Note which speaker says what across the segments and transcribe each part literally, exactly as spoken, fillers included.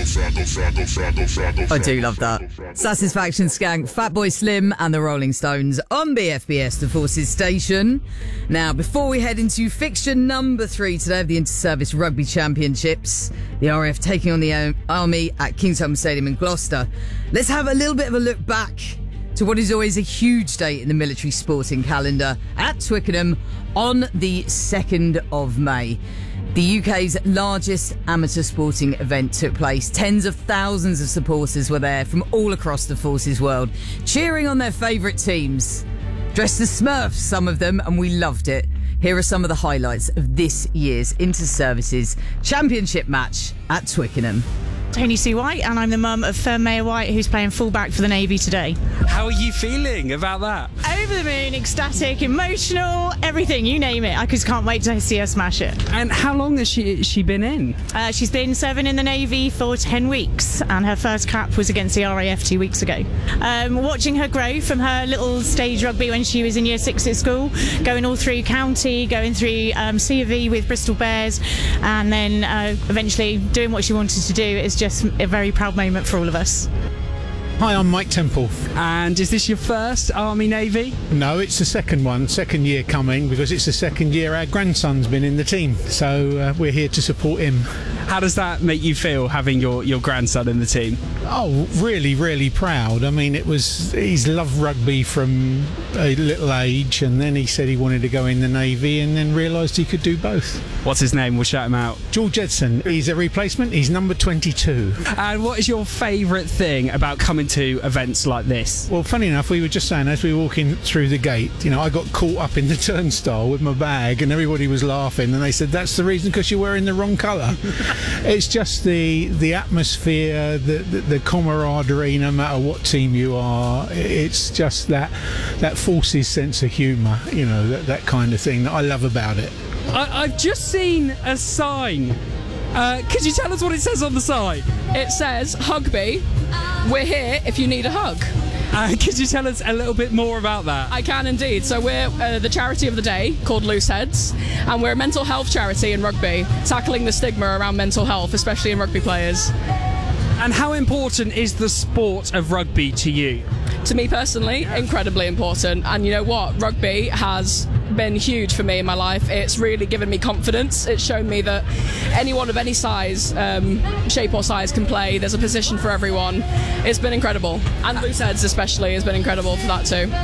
Speaker 1: I do love that. Satisfaction Skank, Fatboy Slim and the Rolling Stones on B F B S, the Forces Station. Now, before we head into fixture number three today of the Inter-Service Rugby Championships, the R A F taking on the Army at Kingsholm Stadium in Gloucester, let's have a little bit of a look back to what is always a huge date in the military sporting calendar at Twickenham on the second of May. The U K's largest amateur sporting event took place. Tens of thousands of supporters were there from all across the Forces world, cheering on their favourite teams. Dressed as Smurfs, some of them, and we loved it. Here are some of the highlights of this year's Inter-Services Championship match at Twickenham.
Speaker 2: Tony C. White, and I'm the mum of Fern Mayer White, who's playing fullback for the Navy today.
Speaker 3: How are you feeling about that?
Speaker 2: Over the moon, ecstatic, emotional, everything, you name it. I just can't wait to see her smash it.
Speaker 3: And how long has she she been in?
Speaker 2: Uh, she's been serving in the Navy for ten weeks, and her first cap was against the R A F two weeks ago. Um, watching her grow from her little stage rugby when she was in year six at school, going all through county, going through um, C of E with Bristol Bears, and then uh, eventually doing what she wanted to do is just Just a very proud moment for all of us.
Speaker 4: Hi, I'm Mike Temple.
Speaker 3: And is this your first Army Navy?
Speaker 4: No, it's the second one, second year coming, because it's the second year our grandson's been in the team, so uh, we're here to support him.
Speaker 3: How does that make you feel, having your, your grandson in the team?
Speaker 4: Oh, really, really proud. I mean, it was he's loved rugby from a little age, and then he said he wanted to go in the Navy, and then realised he could do both.
Speaker 3: What's his name? We'll shout him out.
Speaker 4: George Edson. He's a replacement. He's number twenty-two.
Speaker 3: And what is your favourite thing about coming to events like this?
Speaker 4: Well, funny enough, we were just saying as we were walking through the gate, you know, I got caught up in the turnstile with my bag, and everybody was laughing, and they said, that's the reason, because you're wearing the wrong colour. It's just the the atmosphere, the, the the camaraderie, no matter what team you are. It's just that that Forces sense of humour, you know, that, that kind of thing that I love about it.
Speaker 3: I, I've just seen a sign. Uh, could you tell us what it says on the side?
Speaker 5: It says, Hugby, we're here if you need a hug.
Speaker 3: Uh, could you tell us a little bit more about that?
Speaker 5: I can indeed. So we're uh, the charity of the day called Loose Heads, and we're a mental health charity in rugby, tackling the stigma around mental health, especially in rugby players.
Speaker 3: And how important is the sport of rugby to you?
Speaker 5: To me personally, incredibly important. And you know what? Rugby has been huge for me in my life. It's really given me confidence. It's shown me that anyone of any size, um, shape or size can play. There's a position for everyone. It's been incredible. And Loose Heads especially has been incredible for that too.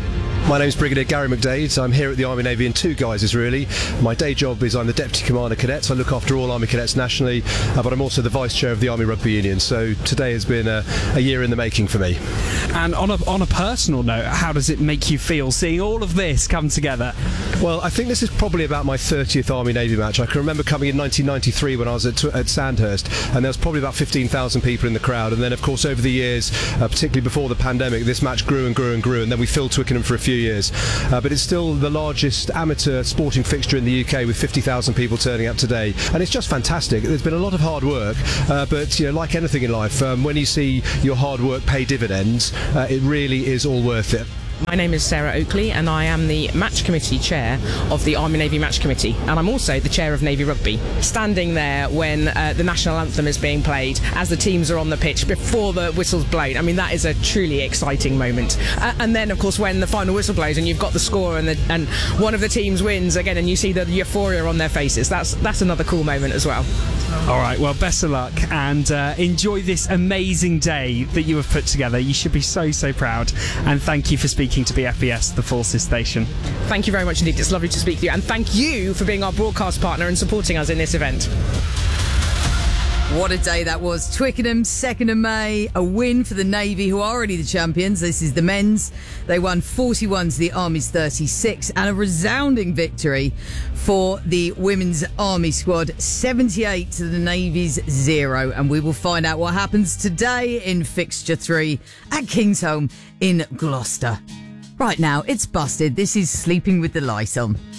Speaker 6: My name's Brigadier Gary McDade. I'm here at the Army Navy in two guises really. My day job is I'm the Deputy Commander Cadets. I look after all Army Cadets nationally, uh, but I'm also the Vice Chair of the Army Rugby Union. So today has been a, a year in the making for me.
Speaker 3: And on a, on a personal note, how does it make you feel seeing all of this come together?
Speaker 6: Well, I think this is probably about my thirtieth Army Navy match. I can remember coming in nineteen ninety-three when I was at, at Sandhurst, and there was probably about fifteen thousand people in the crowd. And then, of course, over the years, uh, particularly before the pandemic, this match grew and grew and grew, and then we filled Twickenham for a few years. Uh, but it's still the largest amateur sporting fixture in the U K, with fifty thousand people turning up today, and it's just fantastic. There's been a lot of hard work, uh, but you know, like anything in life, um, when you see your hard work pay dividends, uh, it really is all worth it.
Speaker 7: My name is Sarah Oakley, and I am the Match Committee Chair of the Army Navy Match Committee, and I'm also the Chair of Navy Rugby. Standing there when uh, the national anthem is being played, as the teams are on the pitch, before the whistle's blown, I mean, that is a truly exciting moment. Uh, and then, of course, when the final whistle blows and you've got the score and, the, and one of the teams wins again, and you see the euphoria on their faces, that's, that's another cool moment as well.
Speaker 3: All right, well, best of luck, and uh, enjoy this amazing day that you have put together. You should be so, so proud, and thank you for speaking to B F B S, the Forces Station.
Speaker 7: Thank you very much indeed. It's lovely to speak to you, and thank you for being our broadcast partner and supporting us in this event.
Speaker 1: What a day that was. Twickenham, second of May, a win for the Navy, who are already the champions. This is the men's. They won forty-one to the Army's thirty-six, and a resounding victory for the women's Army squad, seventy-eight to the Navy's zero. And we will find out what happens today in fixture three at Kingsholm in Gloucester. Right now, it's Busted. This is Sleeping with the Light On.